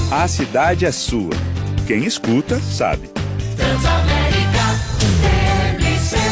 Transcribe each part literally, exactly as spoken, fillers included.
A cidade é sua. Quem escuta, sabe. Transamérica T M C.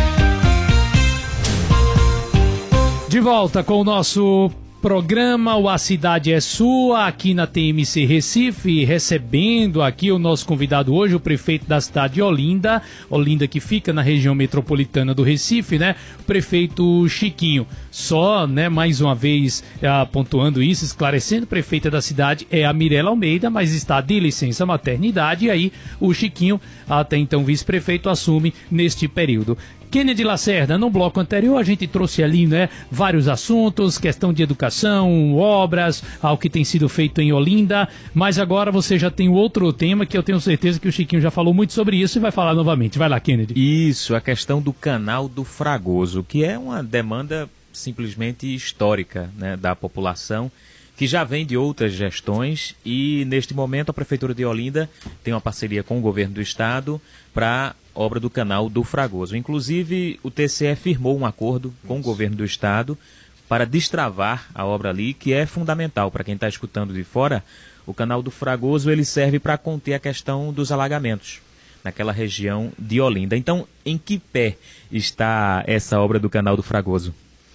De volta com o nosso programa O A Cidade é Sua, aqui na T M C Recife, recebendo aqui o nosso convidado hoje, o prefeito da cidade de Olinda, Olinda que fica na região metropolitana do Recife, né? O prefeito Chiquinho. Só, né, mais uma vez, ah, pontuando isso, esclarecendo, prefeita da cidade é a Mirela Almeida, mas está de licença maternidade, e aí o Chiquinho, até então vice-prefeito, assume neste período. Kennedy Lacerda, no bloco anterior a gente trouxe ali, né, vários assuntos, questão de educação, obras, ao que tem sido feito em Olinda, mas agora você já tem outro tema que eu tenho certeza que o Chiquinho já falou muito sobre isso e vai falar novamente. Vai lá, Kennedy. Isso, a questão do canal do Fragoso, que é uma demanda simplesmente histórica, né, da população, que já vem de outras gestões, e neste momento a Prefeitura de Olinda tem uma parceria com o governo do estado para obra do canal do Fragoso. Inclusive, o T C E firmou um acordo com o governo do estado para destravar a obra ali, que é fundamental para quem está escutando de fora. O canal do Fragoso ele serve para conter a questão dos alagamentos naquela região de Olinda. Então, em que pé está essa obra do canal do Fragoso?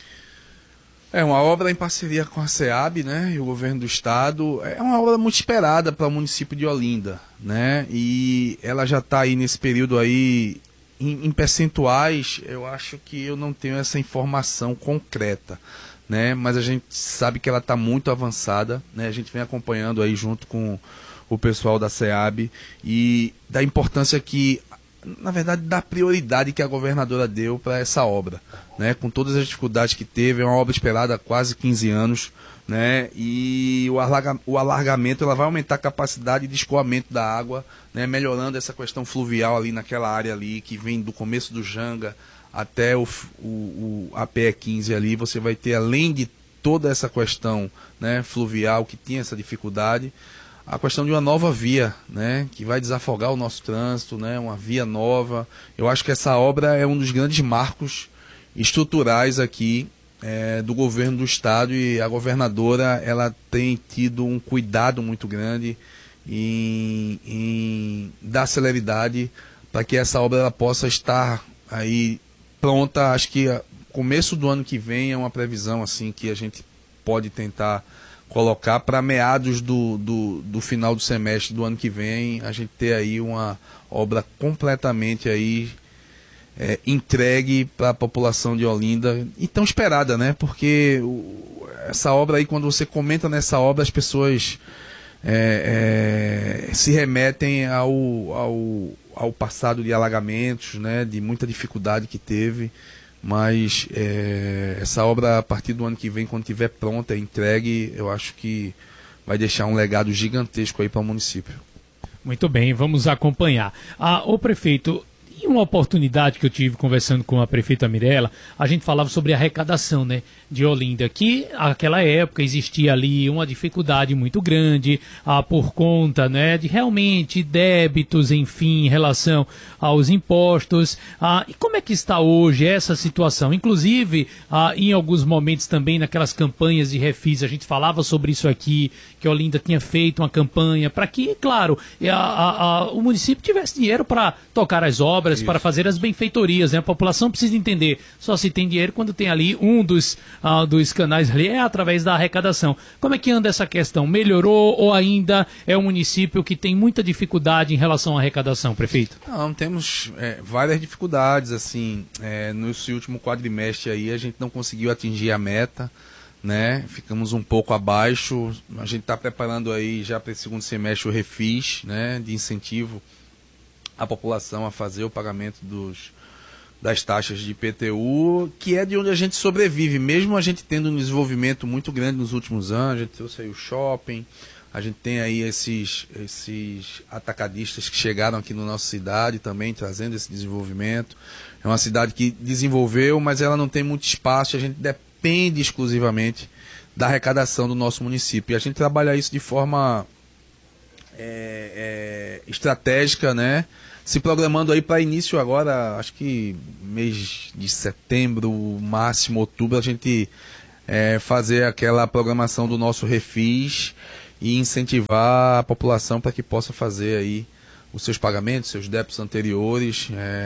É uma obra em parceria com a SEAB, né, e o governo do estado. É uma obra muito esperada para o município de Olinda, né, e ela já está aí nesse período aí, em, em percentuais, eu acho que eu não tenho essa informação concreta, né, mas a gente sabe que ela está muito avançada, né, a gente vem acompanhando aí junto com o pessoal da SEAB e da importância que, na verdade, da prioridade que a governadora deu para essa obra, né? Com todas as dificuldades que teve, é uma obra esperada há quase quinze anos, né? E o, alarga, o alargamento ela vai aumentar a capacidade de escoamento da água, né? Melhorando essa questão fluvial ali naquela área ali, que vem do começo do Janga até o, o, o a P E quinze ali. Você vai ter, além de toda essa questão, né, fluvial que tinha essa dificuldade, a questão de uma nova via, né, que vai desafogar o nosso trânsito, né, uma via nova. Eu acho que essa obra é um dos grandes marcos estruturais aqui é, do governo do estado, e a governadora ela tem tido um cuidado muito grande em, em dar celeridade para que essa obra ela possa estar aí pronta. Acho que começo do ano que vem é uma previsão assim que a gente pode tentar colocar para meados do, do, do final do semestre do ano que vem, a gente ter aí uma obra completamente aí é, entregue para a população de Olinda, e tão esperada, né? Porque o, essa obra aí, quando você comenta nessa obra, as pessoas é, é, se remetem ao, ao, ao passado de alagamentos, né? De muita dificuldade que teve. Mas é, essa obra, a partir do ano que vem, quando estiver pronta, entregue, eu acho que vai deixar um legado gigantesco aí para o município. Muito bem, vamos acompanhar. Ah, o prefeito, em uma oportunidade que eu tive conversando com a prefeita Mirela, a gente falava sobre a arrecadação, né, de Olinda, que naquela época existia ali uma dificuldade muito grande ah, por conta, né, de realmente débitos, enfim, em relação aos impostos. Ah, e como é que está hoje essa situação? Inclusive, ah, em alguns momentos também naquelas campanhas de refis, a gente falava sobre isso aqui, que Olinda tinha feito uma campanha para que, claro, a, a, a, o município tivesse dinheiro para tocar as obras, isso, para fazer as benfeitorias, né? A população precisa entender, só se tem dinheiro quando tem ali um dos, uh, dos canais ali, é através da arrecadação. Como é que anda essa questão? Melhorou ou ainda é um município que tem muita dificuldade em relação à arrecadação, prefeito? Não, temos é, várias dificuldades, assim, é, nesse último quadrimestre aí a gente não conseguiu atingir a meta, né? Ficamos um pouco abaixo. A gente está preparando aí já para esse segundo semestre o refis, né, de incentivo à população a fazer o pagamento dos, das taxas de I P T U, que é de onde a gente sobrevive, mesmo a gente tendo um desenvolvimento muito grande nos últimos anos. A gente trouxe aí o shopping, a gente tem aí esses, esses atacadistas que chegaram aqui na nossa cidade também, trazendo esse desenvolvimento. É uma cidade que desenvolveu, mas ela não tem muito espaço, a gente depende exclusivamente da arrecadação do nosso município. E a gente trabalha isso de forma é, é, estratégica, né? Se programando aí para início agora, acho que mês de setembro, máximo outubro, a gente é, fazer aquela programação do nosso refis e incentivar a população para que possa fazer aí os seus pagamentos, seus débitos anteriores,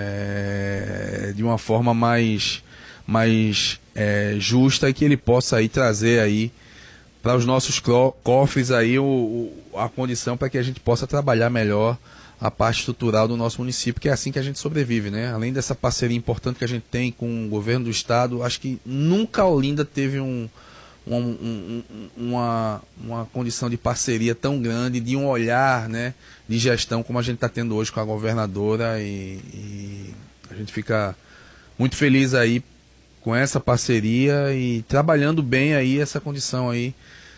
é, de uma forma mais, mais é, justa, e que ele possa aí trazer aí para os nossos cofres aí o, o, a condição para que a gente possa trabalhar melhor a parte estrutural do nosso município, que é assim que a gente sobrevive, né? Além dessa parceria importante que a gente tem com o governo do estado, acho que nunca a Olinda teve um, um, um, uma, uma condição de parceria tão grande, de um olhar, né, de gestão como a gente está tendo hoje com a governadora, e, e a gente fica muito feliz aí com essa parceria e trabalhando bem aí essa condição aí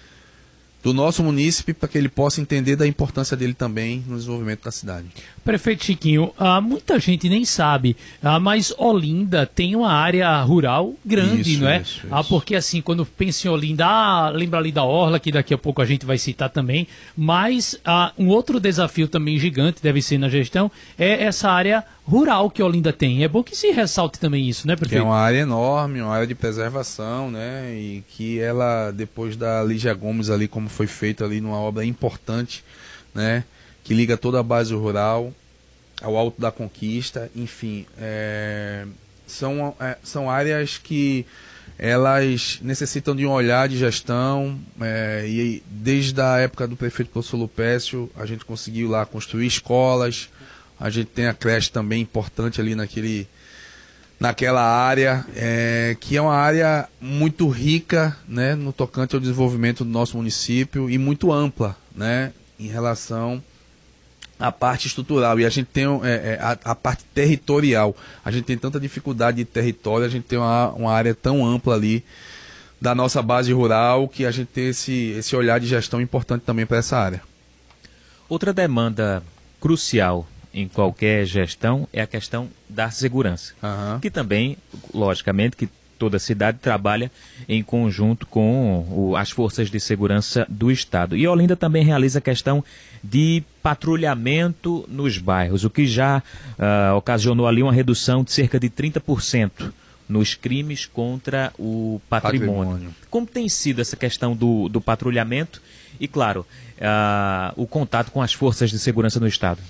do nosso munícipe, para que ele possa entender da importância dele também no desenvolvimento da cidade. Prefeito Chiquinho, ah, muita gente nem sabe, ah, mas Olinda tem uma área rural grande, Isso, não é? isso, Ah, isso. porque assim, quando pensa em Olinda, ah, lembra ali da Orla, que daqui a pouco a gente vai citar também, mas ah, um outro desafio também gigante, deve ser na gestão, é essa área rural que Olinda tem. É bom que se ressalte também isso, né, Que é prefeito? uma área enorme, uma área de preservação, né? E que ela, depois da Lígia Gomes ali, como foi feito ali numa obra importante, né? Que liga toda a base rural ao Alto da Conquista, enfim, é, são, é, são áreas que elas necessitam de um olhar de gestão, é, e desde a época do prefeito professor Lupécio, a gente conseguiu lá construir escolas, a gente tem a creche também importante ali naquele, naquela área, é, que é uma área muito rica, né, no tocante ao desenvolvimento do nosso município, e muito ampla, né, em relação à parte estrutural. E a gente tem é, é, a, a parte territorial. A gente tem tanta dificuldade de território, a gente tem uma, uma área tão ampla ali da nossa base rural, que a gente tem esse, esse olhar de gestão importante também para essa área. Outra demanda crucial em qualquer gestão é a questão da segurança, Aham. que também, logicamente, que toda cidade trabalha em conjunto com o, as forças de segurança do Estado. E Olinda também realiza a questão de patrulhamento nos bairros, o que já uh, ocasionou ali uma redução de cerca de trinta por cento nos crimes contra o patrimônio. Patrimônio. Como tem sido essa questão do, do patrulhamento e, claro, uh, o contato com as forças de segurança no Estado?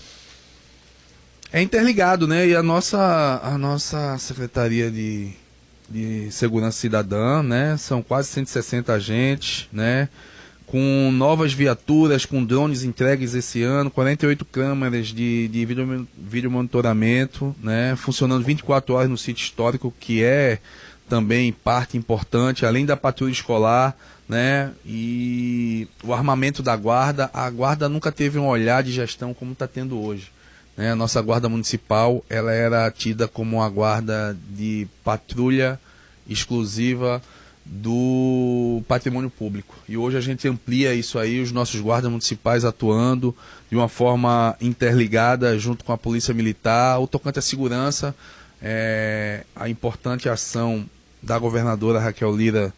É interligado, né? E a nossa, a nossa Secretaria de, de Segurança Cidadã, né? São quase cento e sessenta agentes, né? Com novas viaturas, com drones entregues esse ano, quarenta e oito câmeras de, de vídeo, vídeo monitoramento, né? Funcionando vinte e quatro horas no sítio histórico, que é também parte importante, além da patrulha escolar, né? E o armamento da guarda. A guarda nunca teve um olhar de gestão como está tendo hoje. A nossa guarda municipal, ela era tida como uma guarda de patrulha exclusiva do patrimônio público. E hoje a gente amplia isso aí, os nossos guardas municipais atuando de uma forma interligada junto com a Polícia Militar. O tocante à segurança, é, a importante ação da governadora Raquel Lira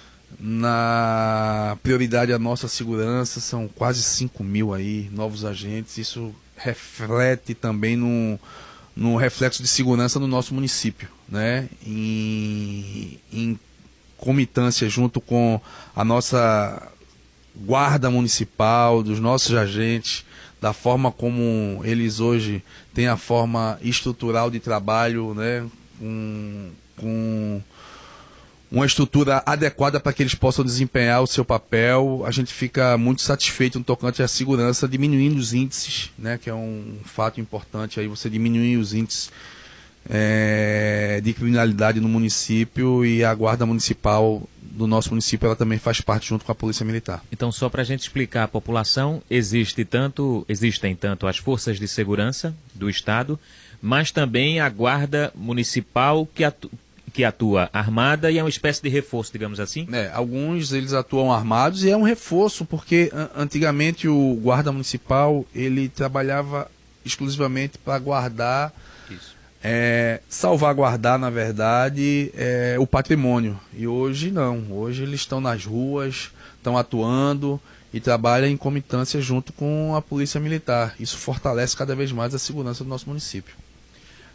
na prioridade à nossa segurança, são quase cinco mil aí, novos agentes. Isso reflete também no, no reflexo de segurança no nosso município, né? Em, em comitância junto com a nossa guarda municipal, dos nossos agentes, da forma como eles hoje têm a forma estrutural de trabalho, né? Com, com uma estrutura adequada para que eles possam desempenhar o seu papel. A gente fica muito satisfeito no tocante à segurança, diminuindo os índices, né, que é um fato importante, aí você diminuir os índices é, de criminalidade no município, e a guarda municipal do nosso município, ela também faz parte junto com a Polícia Militar. Então, só para a gente explicar à população, existe tanto, existem tanto as forças de segurança do Estado, mas também a guarda municipal que atua, que atua armada, e é uma espécie de reforço, digamos assim? É, alguns eles atuam armados, e é um reforço, porque antigamente o guarda municipal, ele trabalhava exclusivamente para guardar, Isso. é, salvaguardar, na verdade, é, o patrimônio. E hoje não, hoje eles estão nas ruas, estão atuando e trabalham em comitância junto com a Polícia Militar. Isso fortalece cada vez mais a segurança do nosso município.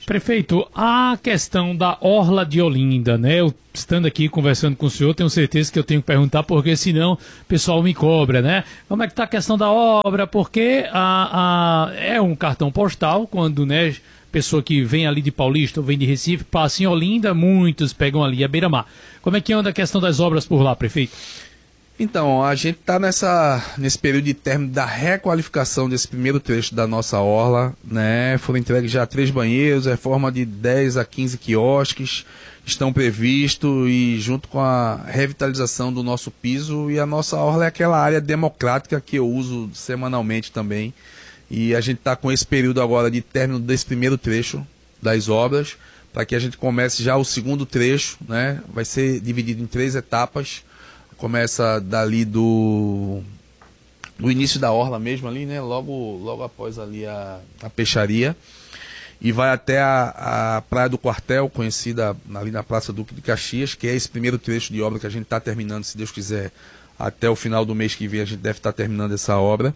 Prefeito, a questão da Orla de Olinda, né? Eu, estando aqui conversando com o senhor, tenho certeza que eu tenho que perguntar, porque senão o pessoal me cobra, né? Como é que está a questão da obra? Porque a, a, é um cartão postal, quando, né, pessoa que vem ali de Paulista ou vem de Recife, passa em Olinda, muitos pegam ali a beira-mar. Como é que anda a questão das obras por lá, prefeito? Então, a gente está nesse período de término da requalificação desse primeiro trecho da nossa orla, né? Foram entregues já três banheiros, reforma de dez a quinze quiosques estão previstos, e junto com a revitalização do nosso piso, e a nossa orla é aquela área democrática que eu uso semanalmente também. E a gente está com esse período agora de término desse primeiro trecho das obras, para que a gente comece já o segundo trecho, né? Vai ser dividido em três etapas. Começa dali do, do início da orla mesmo ali, né? Logo, logo após ali a, a peixaria. E vai até a, a Praia do Quartel, conhecida ali na Praça Duque de Caxias, que é esse primeiro trecho de obra que a gente está terminando, se Deus quiser, até o final do mês que vem a gente deve estar tá terminando essa obra.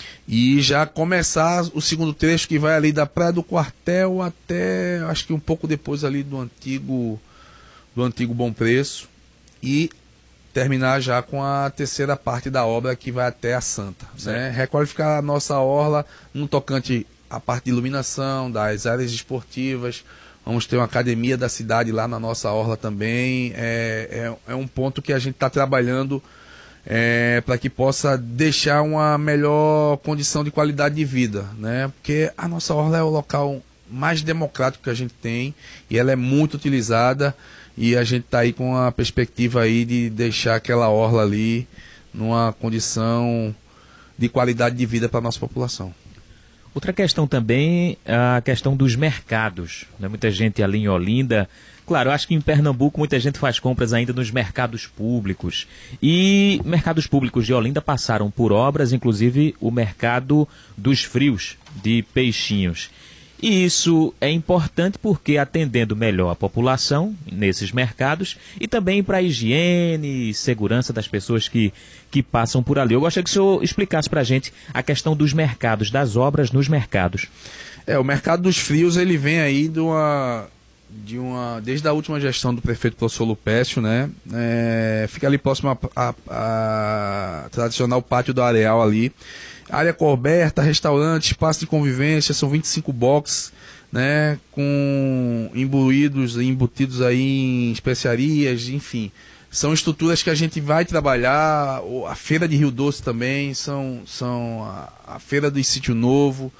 E já começar o segundo trecho, que vai ali da Praia do Quartel até, acho que um pouco depois ali do antigo, do antigo Bom Preço. E terminar já com a terceira parte da obra, que vai até a Santa, né? Requalificar a nossa orla no tocante à parte de iluminação, das áreas esportivas. Vamos ter uma academia da cidade lá na nossa orla também. É, é, é um ponto que a gente está trabalhando é, para que possa deixar uma melhor condição de qualidade de vida, né? Porque a nossa orla é o local mais democrático que a gente tem, e ela é muito utilizada. E a gente está aí com a perspectiva aí de deixar aquela orla ali numa condição de qualidade de vida para a nossa população. Outra questão também é a questão dos mercados, né? Muita gente ali em Olinda, claro, eu acho que em Pernambuco muita gente faz compras ainda nos mercados públicos. E mercados públicos de Olinda passaram por obras, inclusive o mercado dos frios de Peixinhos. E isso é importante porque, atendendo melhor a população nesses mercados, e também para a higiene e segurança das pessoas que, que passam por ali. Eu gostaria que o senhor explicasse para a gente a questão dos mercados, das obras nos mercados. É, o mercado dos frios, ele vem aí de uma, de uma, desde a última gestão do prefeito professor Lupécio, né? É, fica ali próximo a, a, a tradicional pátio do Areal ali. Área coberta, restaurante, espaço de convivência, são vinte e cinco boxes, né, com imbuídos, embutidos aí em especiarias, enfim. São estruturas que a gente vai trabalhar, a Feira de Rio Doce também, são, são a, a Feira do Sítio Novo,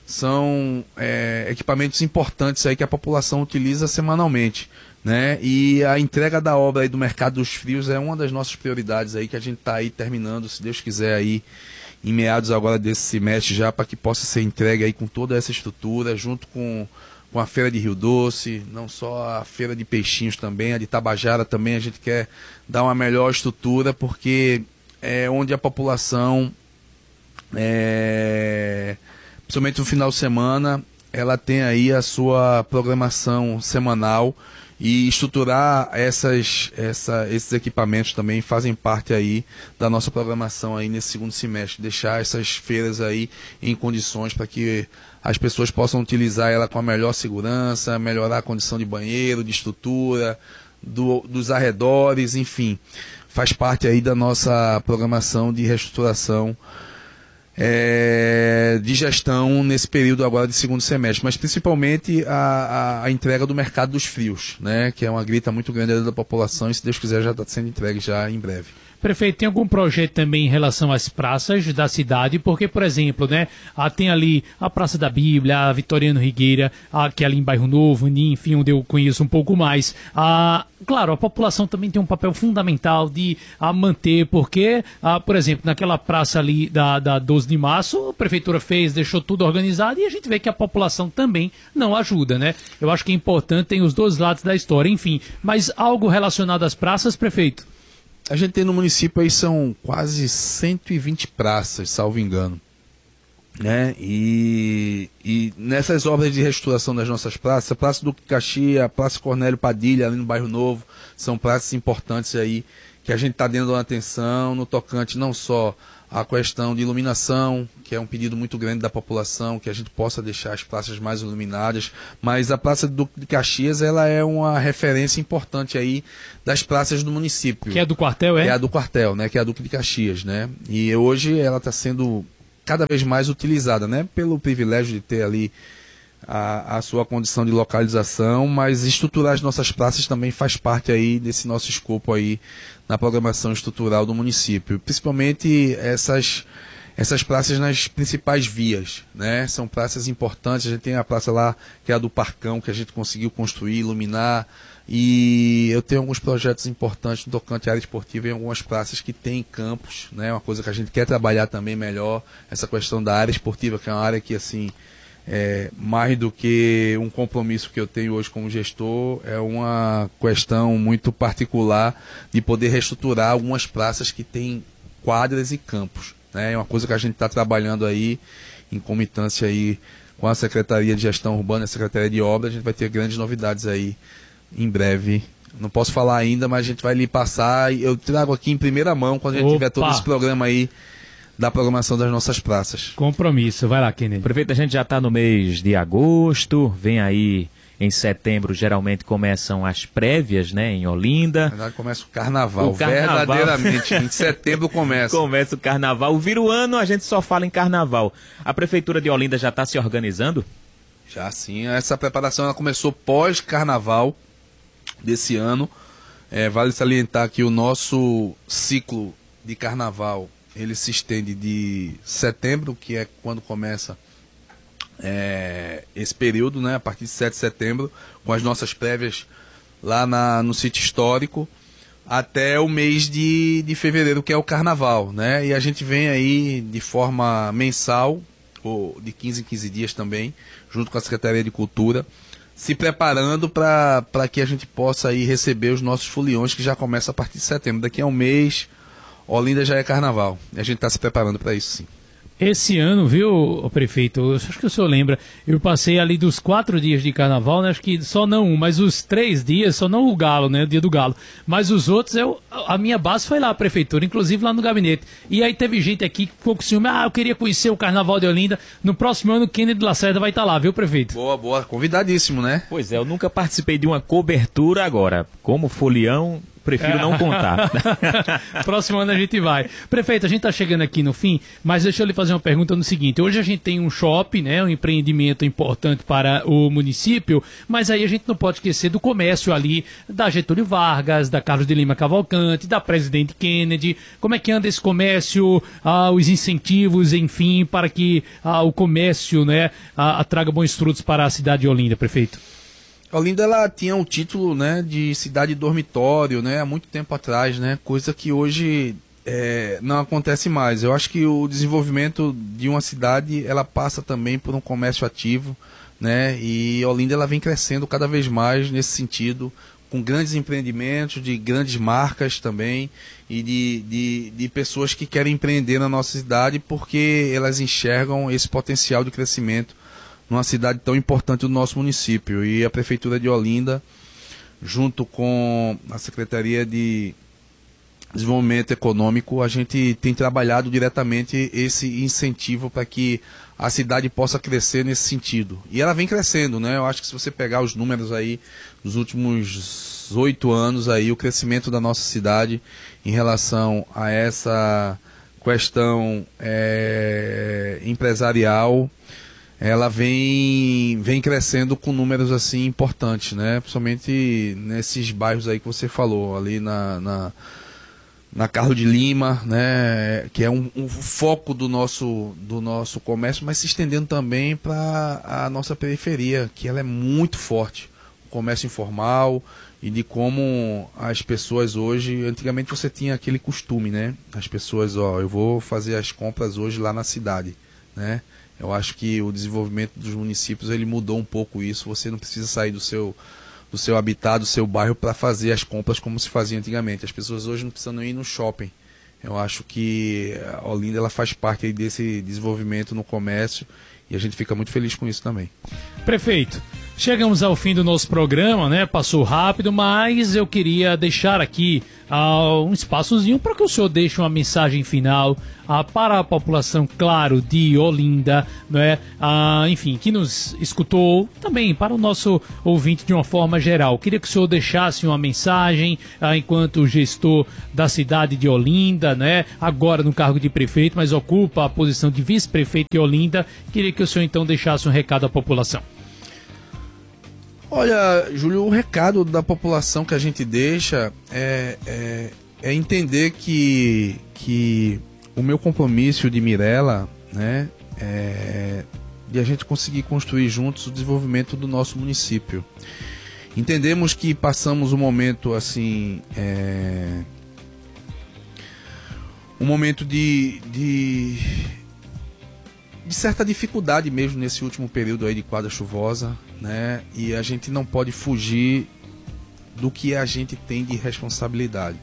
são é, equipamentos importantes aí que a população utiliza semanalmente, né? E a entrega da obra aí do Mercado dos Frios é uma das nossas prioridades aí, que a gente está aí terminando, se Deus quiser, aí em meados agora desse semestre já, para que possa ser entregue aí com toda essa estrutura, junto com, com a Feira de Rio Doce, não só a Feira de Peixinhos também, a de Tabajara também, a gente quer dar uma melhor estrutura, porque é onde a população, é, principalmente no final de semana, ela tem aí a sua programação semanal, e estruturar essas, essa, esses equipamentos também fazem parte aí da nossa programação aí nesse segundo semestre. Deixar essas feiras aí em condições para que as pessoas possam utilizar ela com a melhor segurança, melhorar a condição de banheiro, de estrutura, do, dos arredores, enfim. Faz parte aí da nossa programação de reestruturação É, de gestão nesse período agora de segundo semestre, mas principalmente a, a, a entrega do mercado dos frios, né, que é uma grita muito grande da população, e se Deus quiser já está sendo entregue já em breve. Prefeito, tem algum projeto também em relação às praças da cidade? Porque, por exemplo, né, ah, tem ali a Praça da Bíblia, a Vitoriano Rigueira, ah, que é ali em Bairro Novo, enfim, onde eu conheço um pouco mais. Ah, claro, a população também tem um papel fundamental de ah, manter, porque, ah, por exemplo, naquela praça ali da, da doze de março, a prefeitura fez, deixou tudo organizado, e a gente vê que a população também não ajuda, né? Eu acho que é importante, tem os dois lados da história, enfim. Mas algo relacionado às praças, prefeito? A gente tem no município aí são quase cento e vinte praças, salvo engano, né? E, e nessas obras de restauração das nossas praças, a Praça do Caxias, a Praça Cornélio Padilha, ali no Bairro Novo, são praças importantes aí que a gente está dando uma atenção no tocante não só a questão de iluminação, que é um pedido muito grande da população, que a gente possa deixar as praças mais iluminadas, mas a Praça do Duque de Caxias, ela é uma referência importante aí das praças do município. Que é do quartel, é? Que é a do quartel, né? Que é a Duque de Caxias, né? E hoje ela está sendo cada vez mais utilizada, né? Pelo privilégio de ter ali A, a sua condição de localização, mas estruturar as nossas praças também faz parte aí desse nosso escopo aí na programação estrutural do município, principalmente essas, essas praças nas principais vias, né? São praças importantes. A gente tem a praça lá que é a do Parcão, que a gente conseguiu construir, iluminar, e eu tenho alguns projetos importantes no tocante à área esportiva em algumas praças que tem campos, né? Uma coisa que a gente quer trabalhar também melhor, essa questão da área esportiva, que é uma área que, assim, É, mais do que um compromisso que eu tenho hoje como gestor, é uma questão muito particular de poder reestruturar algumas praças que têm quadras e campos, né? É uma coisa que a gente está trabalhando aí em comitância aí com a Secretaria de Gestão Urbana e a Secretaria de Obras. A gente vai ter grandes novidades aí em breve. Não posso falar ainda, mas a gente vai lhe passar, e eu trago aqui em primeira mão quando a gente Opa. tiver todo esse programa aí da programação das nossas praças. Compromisso. Vai lá, Kennedy. Prefeito, a gente já está no mês de agosto, vem aí em setembro, geralmente começam as prévias, né, em Olinda. Na verdade, começa o carnaval, O carnaval. verdadeiramente. Em setembro começa. Começa o carnaval, vira o ano, a gente só fala em carnaval. A Prefeitura de Olinda já está se organizando? Já sim, essa preparação ela começou pós-carnaval desse ano. É, vale salientar que o nosso ciclo de carnaval ele se estende de setembro, que é quando começa é, esse período, né, a partir de sete de setembro, com as nossas prévias lá na, no sítio histórico, até o mês de, de fevereiro, que é o carnaval, né? E a gente vem aí de forma mensal, ou de quinze em quinze dias também, junto com a Secretaria de Cultura, se preparando para que a gente possa aí receber os nossos foliões, que já começa a partir de setembro. Daqui a um mês, Olinda já é carnaval. E a gente está se preparando para isso, sim. Esse ano, viu, prefeito, eu acho que o senhor lembra, eu passei ali dos quatro dias de carnaval, né, acho que só não um, mas os três dias, só não o galo, né, o dia do galo, mas os outros, eu, a minha base foi lá, a prefeitura, inclusive lá no gabinete. E aí teve gente aqui que ficou com ciúme, ah, eu queria conhecer o carnaval de Olinda. No próximo ano, Kennedy Lacerda vai estar lá, viu, prefeito? Boa, boa, convidadíssimo, né? Pois é, eu nunca participei de uma cobertura agora, como folião. Prefiro não contar. Próximo ano a gente vai. Prefeito, a gente está chegando aqui no fim, mas deixa eu lhe fazer uma pergunta no seguinte. Hoje a gente tem um shopping, né, um empreendimento importante para o município, mas aí a gente não pode esquecer do comércio ali, da Getúlio Vargas, da Carlos de Lima Cavalcante, da Presidente Kennedy. Como é que anda esse comércio, ah, os incentivos, enfim, para que ah, o comércio, né, ah, traga bons frutos para a cidade de Olinda, prefeito? Olinda ela tinha um título, né, de cidade dormitório, né, há muito tempo atrás, né, coisa que hoje é, não acontece mais. Eu acho que o desenvolvimento de uma cidade ela passa também por um comércio ativo, né, e Olinda ela vem crescendo cada vez mais nesse sentido, com grandes empreendimentos, de grandes marcas também, e de, de, de pessoas que querem empreender na nossa cidade porque elas enxergam esse potencial de crescimento numa cidade tão importante do nosso município. E a Prefeitura de Olinda, junto com a Secretaria de Desenvolvimento Econômico, a gente tem trabalhado diretamente esse incentivo para que a cidade possa crescer nesse sentido. E ela vem crescendo, né? Eu acho que se você pegar os números aí dos últimos oito anos, aí, o crescimento da nossa cidade em relação a essa questão é, empresarial, ela vem, vem crescendo com números assim importantes, né? Principalmente nesses bairros aí que você falou, ali na, na, na Carlos de Lima, né? Que é um, um foco do nosso, do nosso comércio, mas se estendendo também para a nossa periferia, que ela é muito forte. O comércio informal e de como as pessoas hoje... Antigamente você tinha aquele costume, né? As pessoas, ó, eu vou fazer as compras hoje lá na cidade, né? Eu acho que o desenvolvimento dos municípios ele mudou um pouco isso. Você não precisa sair do seu, do seu habitat, do seu bairro para fazer as compras como se fazia antigamente. As pessoas hoje não precisam ir no shopping. Eu acho que a Olinda ela faz parte aí desse desenvolvimento no comércio e a gente fica muito feliz com isso também. Prefeito, Chegamos ao fim do nosso programa, né? Passou rápido, mas eu queria deixar aqui uh, um espaçozinho para que o senhor deixe uma mensagem final uh, para a população, claro, de Olinda, né? Uh, enfim, que nos escutou, também para o nosso ouvinte de uma forma geral. Queria que o senhor deixasse uma mensagem uh, enquanto gestor da cidade de Olinda, né? Agora no cargo de prefeito, mas ocupa a posição de vice-prefeito de Olinda. Queria que o senhor então deixasse um recado à população. Olha, Júlio, o recado da população que a gente deixa é, é, é entender que, que o meu compromisso de Mirela, né, é de a gente conseguir construir juntos o desenvolvimento do nosso município. Entendemos que passamos um momento assim, é, um momento de, de, de certa dificuldade mesmo nesse último período aí de quadra chuvosa, né? E a gente não pode fugir do que a gente tem de responsabilidade.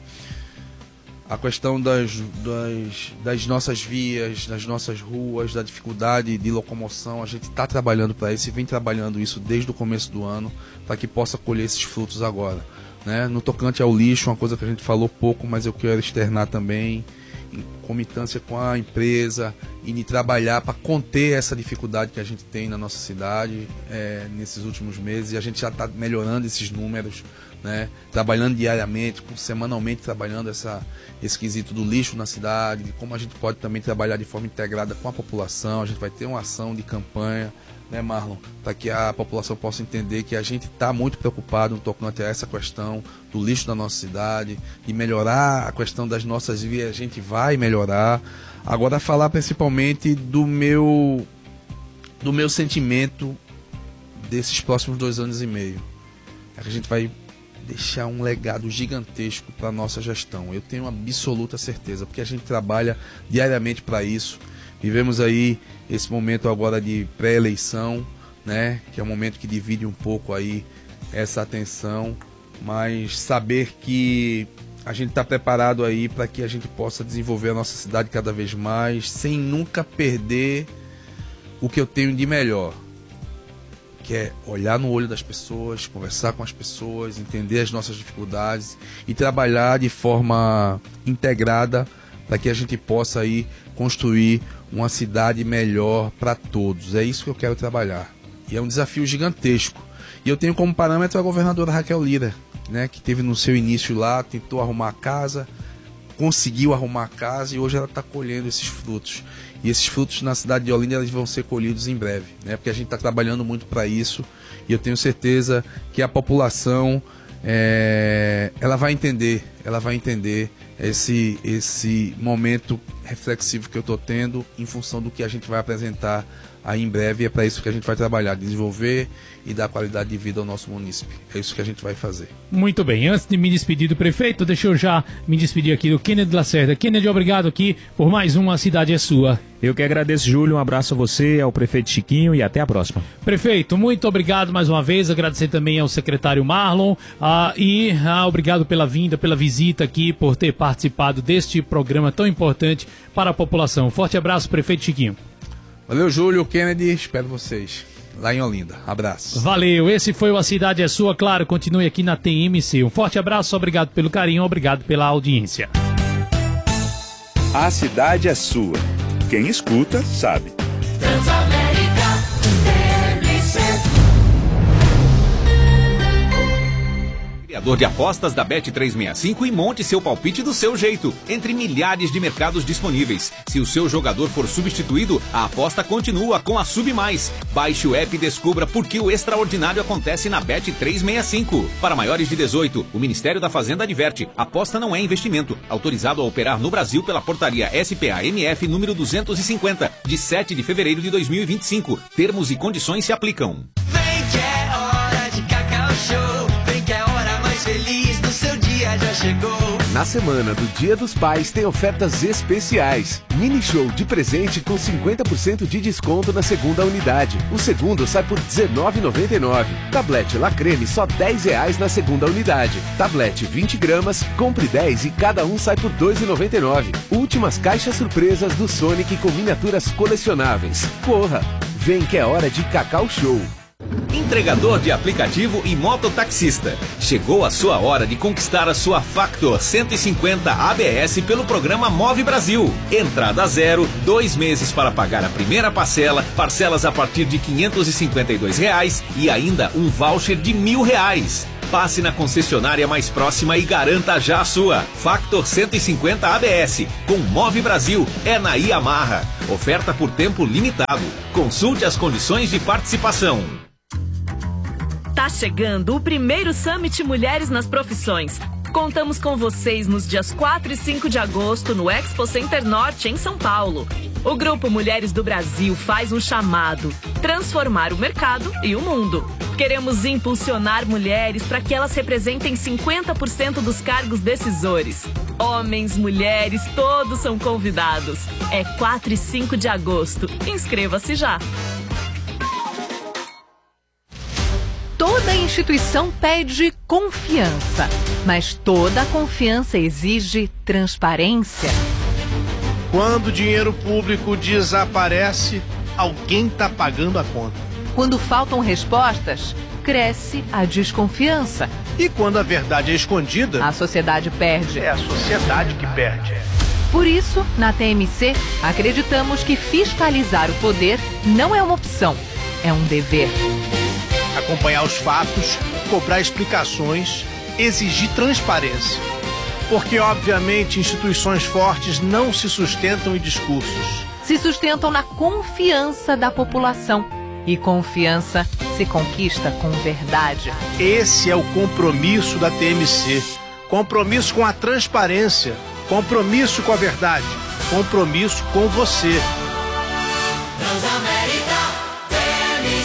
A questão das, das, das nossas vias, das nossas ruas, da dificuldade de locomoção, a gente está trabalhando para isso e vem trabalhando isso desde o começo do ano para que possa colher esses frutos agora, né? No tocante ao lixo, uma coisa que a gente falou pouco, mas eu quero externar também, em comitância com a empresa e de trabalhar para conter essa dificuldade que a gente tem na nossa cidade é, nesses últimos meses, e a gente já está melhorando esses números, né? Trabalhando diariamente, semanalmente trabalhando essa, esse quesito do lixo na cidade, de como a gente pode também trabalhar de forma integrada com a população. A gente vai ter uma ação de campanha, né, Marlon, para que a população possa entender que a gente está muito preocupado no tocante a essa questão do lixo da nossa cidade, e melhorar a questão das nossas vias, a gente vai melhorar. Agora, falar principalmente do meu, do meu sentimento desses próximos dois anos e meio. É que a gente vai deixar um legado gigantesco para a nossa gestão. Eu tenho absoluta certeza, porque a gente trabalha diariamente para isso. Vivemos aí esse momento agora de pré-eleição, né, que é um momento que divide um pouco aí essa atenção, mas saber que a gente está preparado aí para que a gente possa desenvolver a nossa cidade cada vez mais, sem nunca perder o que eu tenho de melhor, que é olhar no olho das pessoas, conversar com as pessoas, entender as nossas dificuldades e trabalhar de forma integrada para que a gente possa aí construir uma cidade melhor para todos. É isso que eu quero trabalhar. E é um desafio gigantesco. E eu tenho como parâmetro a governadora Raquel Lira, né, que teve no seu início lá, tentou arrumar a casa, conseguiu arrumar a casa e hoje ela está colhendo esses frutos. E esses frutos na cidade de Olinda eles vão ser colhidos em breve, né, porque a gente está trabalhando muito para isso, e eu tenho certeza que a população é, ela vai entender, ela vai entender esse, esse momento reflexivo que eu estou tendo em função do que a gente vai apresentar aí em breve. E é para isso que a gente vai trabalhar, desenvolver e dar qualidade de vida ao nosso município. É isso que a gente vai fazer. Muito bem, antes de me despedir do prefeito, deixa eu já me despedir aqui do Kennedy Lacerda. Kennedy, obrigado aqui por mais uma Cidade é Sua. Eu que agradeço, Júlio, um abraço a você, ao prefeito Chiquinho, e até a próxima. Prefeito, muito obrigado mais uma vez, agradecer também ao secretário Marlon, ah, e ah, obrigado pela vinda, pela visita aqui, por ter participado deste programa tão importante para a população. Forte abraço, prefeito Chiquinho. Valeu, Júlio, Kennedy, espero vocês lá em Olinda. Abraço. Valeu, esse foi o A Cidade é Sua, claro, continue aqui na T M C. Um forte abraço, obrigado pelo carinho, obrigado pela audiência. A cidade é sua. Quem escuta, sabe. Transamérica T M C. Criador de apostas da Bet trezentos e sessenta e cinco, e monte seu palpite do seu jeito, entre milhares de mercados disponíveis. Se o seu jogador for substituído, a aposta continua com a Sub Mais. Baixe o app e descubra por que o extraordinário acontece na Bet trezentos e sessenta e cinco. Para maiores de dezoito, o Ministério da Fazenda adverte: aposta não é investimento. Autorizado a operar no Brasil pela portaria S P A M F número duzentos e cinquenta, de sete de fevereiro de dois mil e vinte e cinco. Termos e condições se aplicam. Vem que é hora de Cacau Show. Vem que é hora mais feliz do seu dia já chegou. Na semana do Dia dos Pais tem ofertas especiais. Mini show de presente com cinquenta por cento de desconto na segunda unidade. O segundo sai por dezenove reais e noventa e nove centavos. Tablete La Creme só dez reais na segunda unidade. Tablete vinte gramas, compre dez e cada um sai por dois reais e noventa e nove centavos. Últimas caixas surpresas do Sonic com miniaturas colecionáveis. Corra! Vem que é hora de Cacau Show. entregador de aplicativo e mototaxista. Chegou a sua hora de conquistar a sua Factor cento e cinquenta A B S pelo programa Move Brasil. Entrada zero, dois meses para pagar a primeira parcela, parcelas a partir de quinhentos e cinquenta e dois reais e ainda um voucher de mil reais. Passe na concessionária mais próxima e garanta já a sua. Factor cento e cinquenta A B S, com Move Brasil, é na Yamaha. Oferta por tempo limitado. Consulte as condições de participação. Tá chegando o primeiro Summit Mulheres nas Profissões. Contamos com vocês nos dias quatro e cinco de agosto no Expo Center Norte, em São Paulo. O Grupo Mulheres do Brasil faz um chamado: transformar o mercado e o mundo. Queremos impulsionar mulheres para que elas representem cinquenta por cento dos cargos decisores. Homens, mulheres, todos são convidados. É quatro e cinco de agosto. Inscreva-se já. Toda instituição pede confiança, mas toda confiança exige transparência. Quando o dinheiro público desaparece, alguém está pagando a conta. Quando faltam respostas, cresce a desconfiança. E quando a verdade é escondida, a sociedade perde. É a sociedade que perde. Por isso, na T M C, acreditamos que fiscalizar o poder não é uma opção, é um dever. Acompanhar os fatos, cobrar explicações, exigir transparência. Porque, obviamente, instituições fortes não se sustentam em discursos. Se sustentam na confiança da população. E confiança se conquista com verdade. Esse é o compromisso da T M C. Compromisso com a transparência. Compromisso com a verdade. Compromisso com você. Transamérica T M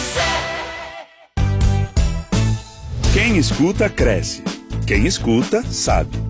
C. Quem escuta, cresce. Quem escuta, sabe.